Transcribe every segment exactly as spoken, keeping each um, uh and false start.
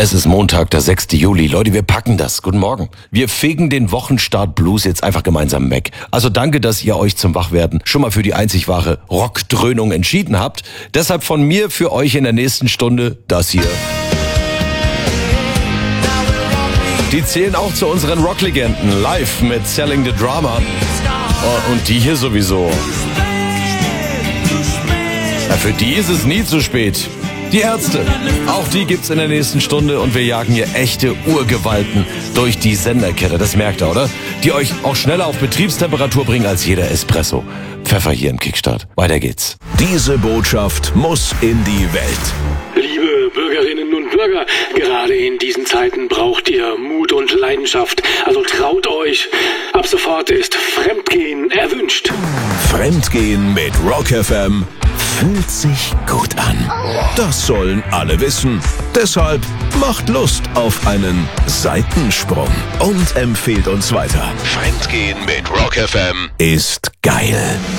Es ist Montag, der sechste Juli. Leute, wir packen das. Guten Morgen. Wir fegen den Wochenstart Blues jetzt einfach gemeinsam weg. Also danke, dass ihr euch zum Wachwerden schon mal für die einzig wahre Rockdröhnung entschieden habt. Deshalb von mir für euch in der nächsten Stunde das hier. Die zählen auch zu unseren Rocklegenden. Live mit Selling the Drama. Oh, und die hier sowieso. Ja, für die ist es nie zu spät. Die Ärzte, auch die gibt's in der nächsten Stunde und wir jagen hier echte Urgewalten durch die Senderkette, das merkt ihr, oder? Die euch auch schneller auf Betriebstemperatur bringen als jeder Espresso. Pfeffer hier im Kickstart. Weiter geht's. Diese Botschaft muss in die Welt. Liebe Bürgerinnen und Bürger, gerade in diesen Zeiten braucht ihr Mut und Leidenschaft. Also traut euch. Ab sofort ist Fremdgehen erwünscht. Fremdgehen mit Rock F M fühlt sich gut an. Das sollen alle wissen. Deshalb macht Lust auf einen Seitensprung und empfehlt uns weiter. Fremdgehen mit Rock F M ist geil.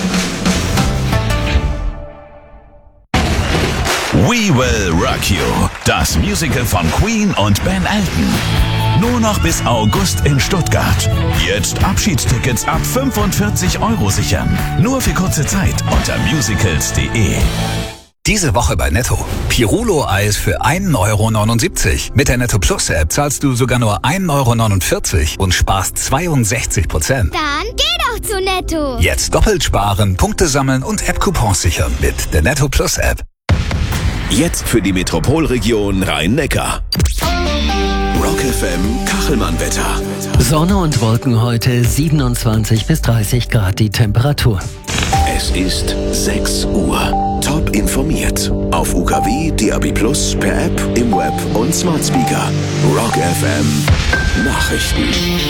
We Will Rock You, das Musical von Queen und Ben Elton. Nur noch bis August in Stuttgart. Jetzt Abschiedstickets ab fünfundvierzig Euro sichern. Nur für kurze Zeit unter musicals punkt de. Diese Woche bei Netto. Pirulo-Eis für ein Euro neunundsiebzig. Mit der Netto Plus App zahlst du sogar nur ein Euro neunundvierzig und sparst zweiundsechzig Prozent. Dann geh doch zu Netto. Jetzt doppelt sparen, Punkte sammeln und App-Coupons sichern mit der Netto Plus App. Jetzt für die Metropolregion Rhein-Neckar. Rock F M Kachelmann-Wetter. Sonne und Wolken heute, siebenundzwanzig bis dreißig Grad die Temperatur. Es ist sechs Uhr. Top informiert. Auf U K W, D A B Plus, per App, im Web und Smart Speaker. Rock F M Nachrichten.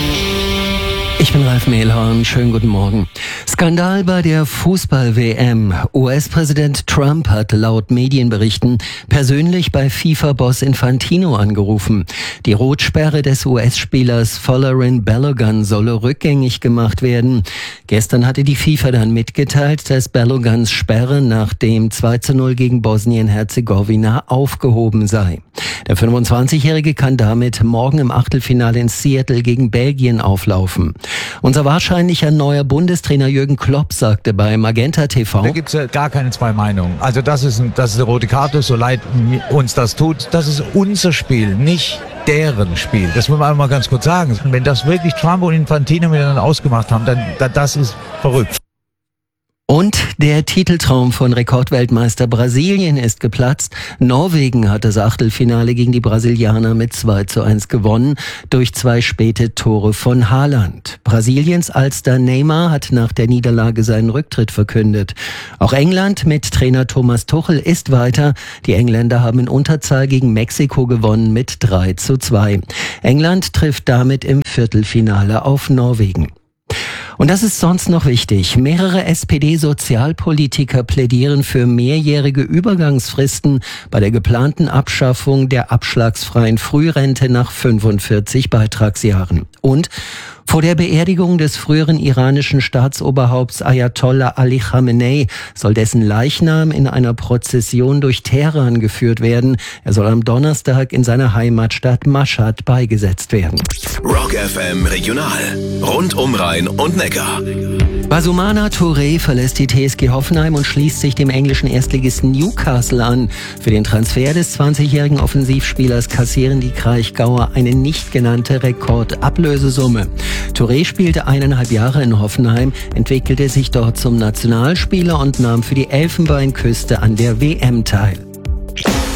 Ich bin Ralf Mehlhorn, schönen guten Morgen. Skandal bei der Fußball-W M. U S-Präsident Trump hat laut Medienberichten persönlich bei FIFA-Boss Infantino angerufen. Die Rotsperre des U S-Spielers Folarin Balogun solle rückgängig gemacht werden. Gestern hatte die FIFA dann mitgeteilt, dass Balogans Sperre nach dem zwei zu null gegen Bosnien-Herzegowina aufgehoben sei. Der fünfundzwanzigjährige kann damit morgen im Achtelfinale in Seattle gegen Belgien auflaufen. Unser wahrscheinlicher neuer Bundestrainer Jürgen Klopp sagte bei Magenta T V: Da gibt es ja gar keine zwei Meinungen. Also das ist, ein, das ist eine rote Karte, so leid uns das tut. Das ist unser Spiel, nicht deren Spiel. Das muss man einmal ganz kurz sagen. Wenn das wirklich Trump und Infantino miteinander ausgemacht haben, dann, dann das ist verrückt. Und der Titeltraum von Rekordweltmeister Brasilien ist geplatzt. Norwegen hat das Achtelfinale gegen die Brasilianer mit zwei zu eins gewonnen, durch zwei späte Tore von Haaland. Brasiliens Alster Neymar hat nach der Niederlage seinen Rücktritt verkündet. Auch England mit Trainer Thomas Tuchel ist weiter. Die Engländer haben in Unterzahl gegen Mexiko gewonnen mit drei zu zwei. England trifft damit im Viertelfinale auf Norwegen. Und das ist sonst noch wichtig. Mehrere S P D-Sozialpolitiker plädieren für mehrjährige Übergangsfristen bei der geplanten Abschaffung der abschlagsfreien Frührente nach fünfundvierzig Beitragsjahren. Und vor der Beerdigung des früheren iranischen Staatsoberhaupts Ayatollah Ali Khamenei soll dessen Leichnam in einer Prozession durch Teheran geführt werden. Er soll am Donnerstag in seiner Heimatstadt Mashhad beigesetzt werden. Rock F M Regional. Rund um Rhein und Neckar. Basumana Touré verlässt die T S G Hoffenheim und schließt sich dem englischen Erstligisten Newcastle an. Für den Transfer des zwanzigjährigen Offensivspielers kassieren die Kraichgauer eine nicht genannte Rekordablösesumme. Touré spielte eineinhalb Jahre in Hoffenheim, entwickelte sich dort zum Nationalspieler und nahm für die Elfenbeinküste an der W M teil.